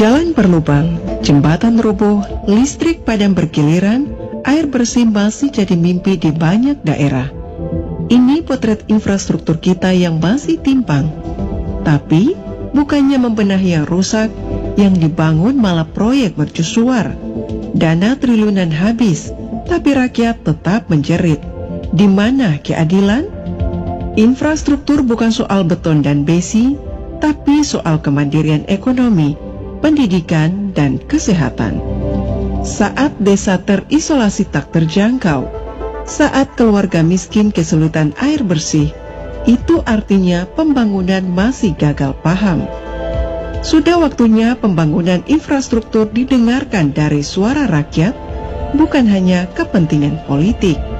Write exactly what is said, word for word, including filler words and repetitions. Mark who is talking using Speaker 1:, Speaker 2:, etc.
Speaker 1: Jalan berlubang, jembatan roboh, listrik padam bergiliran, air bersih masih jadi mimpi di banyak daerah. Ini potret infrastruktur kita yang masih timpang. Tapi, bukannya membenahi yang rusak, yang dibangun malah proyek mercusuar. Dana triliunan habis, tapi rakyat tetap menjerit. Di mana keadilan? Infrastruktur bukan soal beton dan besi, tapi soal kemandirian ekonomi, pendidikan, dan kesehatan. Saat desa terisolasi tak terjangkau, saat keluarga miskin kesulitan air bersih, itu artinya pembangunan masih gagal paham. Sudah waktunya pembangunan infrastruktur didengarkan dari suara rakyat, bukan hanya kepentingan politik.